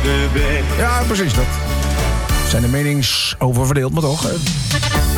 de weg. Ja, precies dat. Zijn de menings over verdeeld, maar toch.